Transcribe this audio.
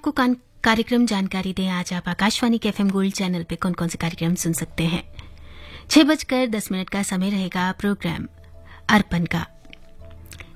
आपको कार्यक्रम जानकारी दें, आज आप आकाशवाणी के एफएम गोल्ड चैनल पे कौन कौन से कार्यक्रम सुन सकते हैं। 6:10 का समय रहेगा प्रोग्राम अर्पण का।